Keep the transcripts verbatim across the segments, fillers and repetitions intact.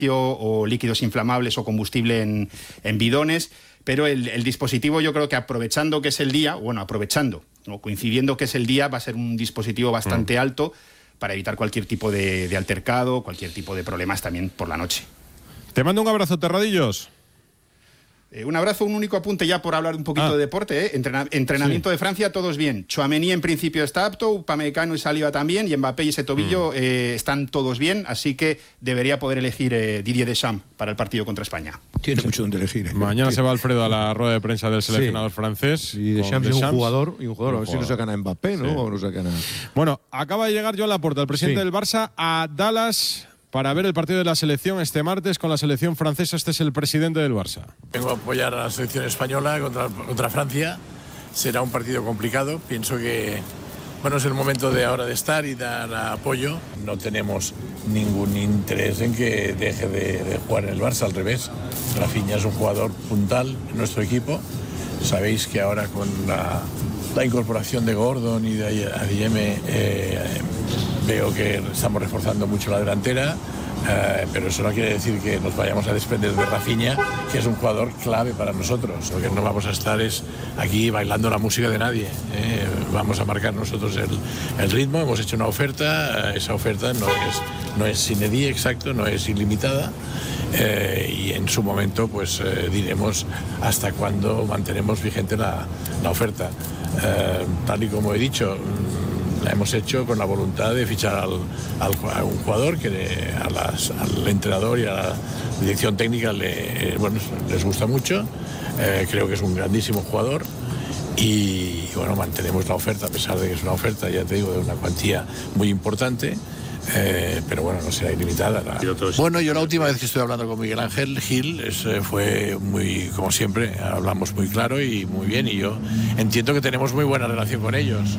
o líquidos inflamables o combustible en, en bidones, pero el, el dispositivo, yo creo que aprovechando que es el día, bueno, aprovechando, ¿no? coincidiendo que es el día, va a ser un dispositivo bastante mm. alto para evitar cualquier tipo de, de altercado, cualquier tipo de problemas también por la noche. Te mando un abrazo, Terradillos. Eh, un abrazo, un único apunte ya por hablar un poquito ah. de deporte. ¿eh? Entrena entrenamiento sí. de Francia, todos bien. Tchouaméni en principio está apto, Upamecano y Saliba también, y Mbappé y ese tobillo mm. eh, están todos bien, así que debería poder elegir eh, Didier Deschamps para el partido contra España. Tiene mucho donde elegir. ¿eh? Mañana sí. se va Alfredo a la rueda de prensa del seleccionador sí. francés. Y Deschamps es un jugador, y un jugador, a ver si no sacan a Mbappé, ¿no? Sí. O no sacan a... Bueno, acaba de llegar Joan Laporta, el presidente sí. del Barça, a Dallas para ver el partido de la selección este martes con la selección francesa. Este es el presidente del Barça. Vengo a apoyar a la selección española contra, contra Francia. Será un partido complicado. Pienso que bueno, es el momento de ahora de estar y dar apoyo. No tenemos ningún interés en que deje de, de jugar en el Barça, al revés. Rafinha es un jugador puntal en nuestro equipo. Sabéis que ahora con la, la incorporación de Gordon y de Adeyemi, eh, veo que estamos reforzando mucho la delantera, eh, pero eso no quiere decir que nos vayamos a desprender de Rafinha, que es un jugador clave para nosotros. Lo que no vamos a estar es aquí bailando la música de nadie. Eh. Vamos a marcar nosotros el, el ritmo. Hemos hecho una oferta, esa oferta no es, no es sine die, exacto, no es ilimitada. Eh, y en su momento pues eh, diremos hasta cuándo mantenemos vigente la, la oferta. Eh, tal y como he dicho, la hemos hecho con la voluntad de fichar al, al, a un jugador que le, a las, al entrenador y a la dirección técnica le, bueno, les gusta mucho. Eh, creo que es un grandísimo jugador y bueno, mantenemos la oferta a pesar de que es una oferta, ya te digo, de una cuantía muy importante. Eh, pero bueno, no será ilimitada. La... Bueno, yo la última vez que estuve hablando con Miguel Ángel Gil es, fue muy, como siempre, hablamos muy claro y muy bien, y yo entiendo que tenemos muy buena relación con ellos.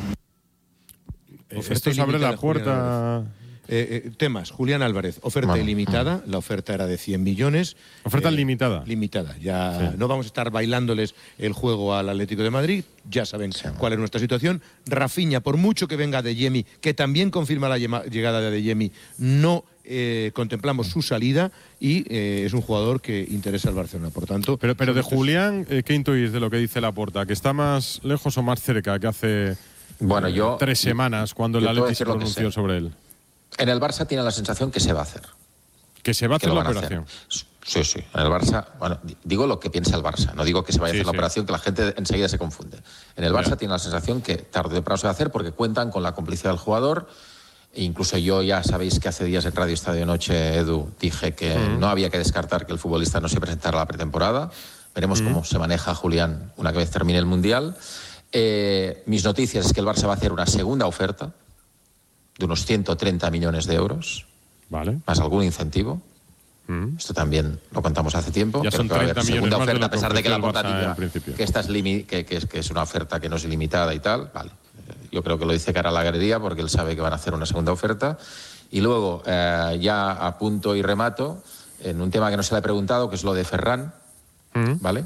Esto se abre la puerta. Eh, eh, temas, Julián Álvarez, oferta bueno, ilimitada, mm. la oferta era de cien millones. Oferta eh, limitada. Limitada, ya sí. no vamos a estar bailándoles el juego al Atlético de Madrid, ya saben sí. cuál es nuestra situación. Rafinha, por mucho que venga Adeyemi, que también confirma la llegada de Adeyemi, no eh, contemplamos su salida y eh, es un jugador que interesa al Barcelona, por tanto... Pero, pero de Julián, eh, ¿qué intuís de lo que dice Laporta? ¿Que está más lejos o más cerca que hace bueno, yo, tres semanas cuando el Atlético se pronunció sobre él? En el Barça tiene la sensación que se va a hacer. ¿Que se va a hacer la operación? Hacer. Sí, sí. En el Barça, bueno, digo lo que piensa el Barça, no digo que se vaya a hacer sí, la sí. operación, que la gente enseguida se confunde. En el Barça ya. tiene la sensación que tarde o temprano se va a hacer porque cuentan con la complicidad del jugador. E incluso yo, ya sabéis que hace días en Radio Estadio Noche, Edu, dije que mm. no había que descartar que el futbolista no se presentara a la pretemporada. Veremos mm. cómo se maneja Julián una vez termine el Mundial. Eh, mis noticias es que el Barça va a hacer una segunda oferta de unos ciento treinta millones de euros, vale. más algún incentivo. Mm. Esto también lo contamos hace tiempo. Ya pero son que va a haber segunda oferta, de a pesar de que la portativa, que, esta es limi que, que, es, que es una oferta que no es ilimitada y tal. Vale. Yo creo que lo dice cara a la galería porque él sabe que van a hacer una segunda oferta. Y luego, eh, ya a punto y remato, en un tema que no se le ha preguntado, que es lo de Ferran, mm. ¿vale?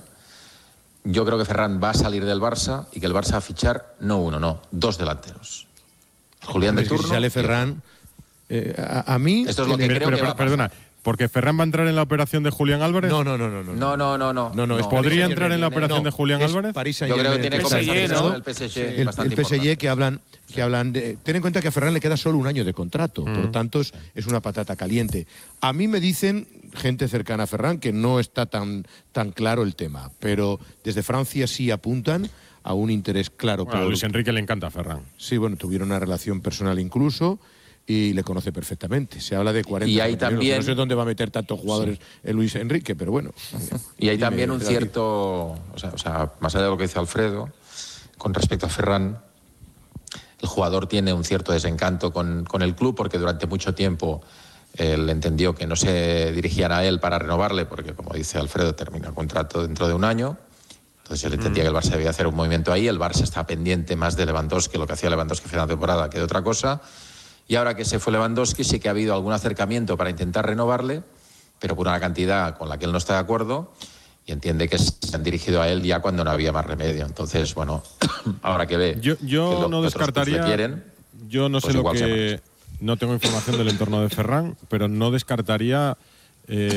Yo creo que Ferran va a salir del Barça y que el Barça va a fichar no uno, no, dos delanteros. Julián de turno. Si sale Ferran, eh, a, a mí... Esto es lo que pero, creo pero, que va a pasar. Perdona, ¿porque Ferran va a entrar en la operación de Julián Álvarez? No, no, no, no. No, no, no, no. no, no, no ¿Podría entrar en la operación no, de Julián Álvarez? París Yo creo que tiene P S G, ¿no? El P S G, el, el P S G que hablan, que hablan de... Ten en cuenta que a Ferran le queda solo un año de contrato, mm. por tanto es, es una patata caliente. A mí me dicen gente cercana a Ferran que no está tan, tan claro el tema, pero desde Francia sí apuntan a un interés claro. Bueno, por... a Luis Enrique le encanta a Ferran. Sí, bueno, tuvieron una relación personal incluso y le conoce perfectamente. Se habla de cuarenta. Y hay también... No sé dónde va a meter tantos jugadores sí. el Luis Enrique, pero bueno. Y hay también un cierto... O sea, o sea, más allá de lo que dice Alfredo, con respecto a Ferran, el jugador tiene un cierto desencanto con, con el club porque durante mucho tiempo él entendió que no se dirigían a él para renovarle porque, como dice Alfredo, termina el contrato dentro de un año. Entonces él entendía mm. que el Barça debía hacer un movimiento ahí. El Barça está pendiente más de Lewandowski, lo que hacía Lewandowski final de temporada, que de otra cosa. Y ahora que se fue Lewandowski, sí que ha habido algún acercamiento para intentar renovarle, pero por una cantidad con la que él no está de acuerdo y entiende que se han dirigido a él ya cuando no había más remedio. Entonces, bueno, ahora que ve yo, yo que lo, no descartaría, quieren, yo no pues sé lo que... No tengo información del entorno de Ferran, pero no descartaría Eh,